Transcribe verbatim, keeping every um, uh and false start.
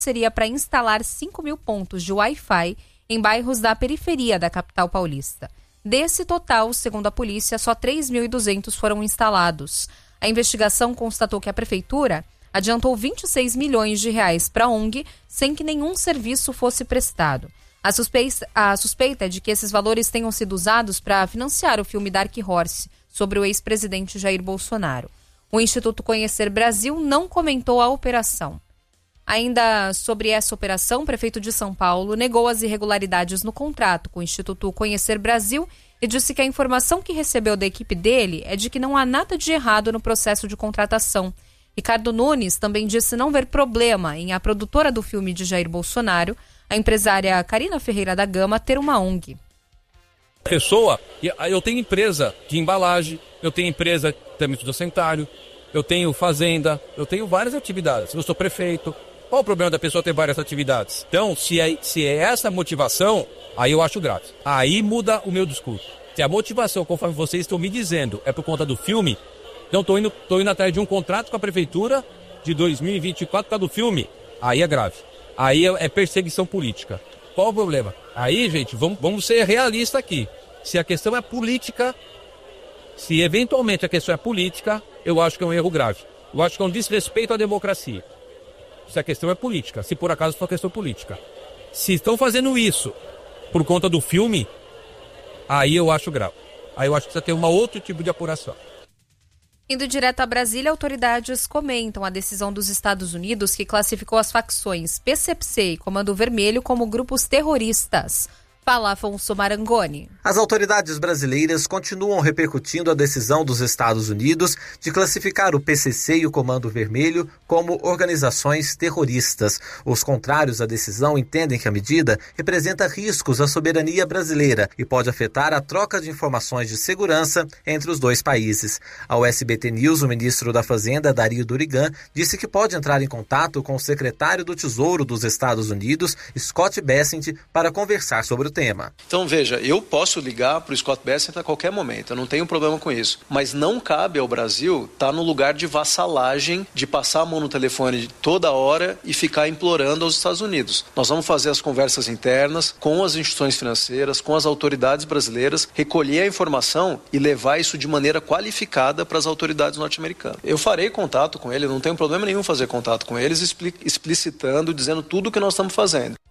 seria para instalar cinco mil pontos de Wi-Fi em bairros da periferia da capital paulista. Desse total, segundo a polícia, só três mil e duzentos foram instalados. A investigação constatou que a prefeitura adiantou vinte e seis milhões de reais para a O N G sem que nenhum serviço fosse prestado. A suspeita, a suspeita é de que esses valores tenham sido usados para financiar o filme Dark Horse sobre o ex-presidente Jair Bolsonaro. O Instituto Conhecer Brasil não comentou a operação. Ainda sobre essa operação, o prefeito de São Paulo negou as irregularidades no contrato com o Instituto Conhecer Brasil e disse que a informação que recebeu da equipe dele é de que não há nada de errado no processo de contratação. Ricardo Nunes também disse não ver problema em a produtora do filme de Jair Bolsonaro, a empresária Carina Ferreira da Gama, ter uma O N G. Pessoa, eu tenho empresa de embalagem, eu tenho empresa de trâmite docentário, eu tenho fazenda, eu tenho várias atividades, eu sou prefeito. Qual o problema da pessoa ter várias atividades? Então, se é, se é essa a motivação, aí eu acho grave. Aí muda o meu discurso. Se a motivação, conforme vocês estão me dizendo, é por conta do filme, então estou indo, tô indo atrás de um contrato com a prefeitura de dois mil e vinte e quatro por causa do filme, aí é grave. Aí é, é perseguição política. Qual o problema? Aí, gente, vamos, vamos ser realistas aqui. Se a questão é política, se eventualmente a questão é política, eu acho que é um erro grave. Eu acho que é um desrespeito à democracia. Se a questão é política, se por acaso for uma questão política. Se estão fazendo isso por conta do filme, aí eu acho grave. Aí eu acho que precisa ter um outro tipo de apuração. Indo direto a Brasília, autoridades comentam a decisão dos Estados Unidos que classificou as facções P C P C e Comando Vermelho como grupos terroristas. Fala Afonso Marangoni. As autoridades brasileiras continuam repercutindo a decisão dos Estados Unidos de classificar o P C C e o Comando Vermelho como organizações terroristas. Os contrários à decisão entendem que a medida representa riscos à soberania brasileira e pode afetar a troca de informações de segurança entre os dois países. Ao S B T News, o ministro da Fazenda, Dario Durigan, disse que pode entrar em contato com o secretário do Tesouro dos Estados Unidos, Scott Bessent, para conversar sobre o tema. Então, veja, eu posso ligar para o Scott Bessent a qualquer momento, eu não tenho problema com isso. Mas não cabe ao Brasil estar no lugar de vassalagem, de passar a mão no telefone toda hora e ficar implorando aos Estados Unidos. Nós vamos fazer as conversas internas com as instituições financeiras, com as autoridades brasileiras, recolher a informação e levar isso de maneira qualificada para as autoridades norte-americanas. Eu farei contato com ele, não tenho problema nenhum fazer contato com eles, explicitando, dizendo tudo o que nós estamos fazendo.